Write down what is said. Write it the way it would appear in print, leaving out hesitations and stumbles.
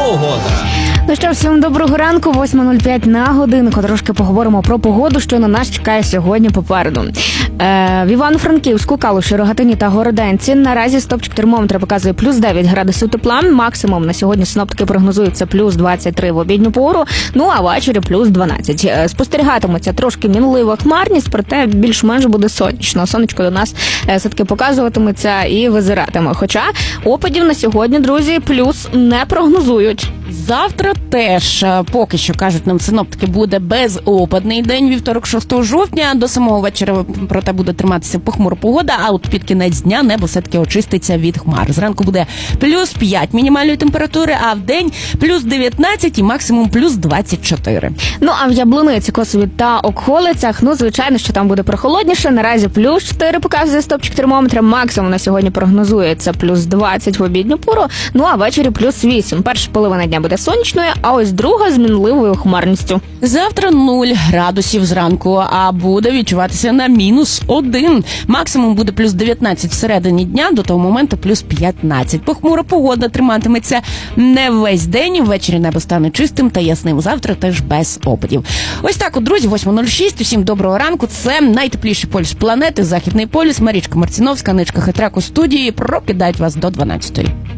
погода. Ну що, всім доброго ранку, 8:05 на годинку. Трошки поговоримо про погоду, що на нас чекає сьогодні попереду. В Івано-Франківську, Калуші, Рогатині та Городенці наразі стопчик термометра показує плюс 9 градусів тепла. Максимум на сьогодні синоптики прогнозуються плюс 23 в обідню пору, ну а ввечері плюс 12. Спостерігатиметься трошки мінлива хмарність, проте більш-менш буде сонячно. Сонечко до нас все-таки показуватиметься і визиратиме. Хоча опадів на сьогодні, друзі, плюс не прогнозують. Завтра теж, поки що, кажуть нам синоптики, буде безопадний день, вівторок 6 жовтня. До самого вечора, проте, буде триматися похмура погода, а от під кінець дня небо все-таки очиститься від хмар. Зранку буде плюс 5 мінімальної температури, а в день плюс 19 і максимум плюс 24. Ну, а в Яблуниці, Косові та околицях, ну, звичайно, що там буде прохолодніше. Наразі плюс 4 показує стопчик термометра. Максимум на сьогодні прогнозується плюс 20 в обідню пору, ну, а ввечері плюс 8. Перша половина дня буде сонячною, а ось друга з мінливою хмарністю. Завтра 0 градусів зранку, а буде відчуватися на мінус 1. Максимум буде плюс 19 всередині дня, до того моменту плюс 15. Похмура погода триматиметься не весь день, ввечері небо стане чистим та ясним. Завтра теж без опадів. Ось так от, друзі, 8:06, усім доброго ранку. Це найтепліший полюс планети, Західний полюс. Марічка Марціновська, Ничка Хитрак у студії. Прокидають вас до 12-ї.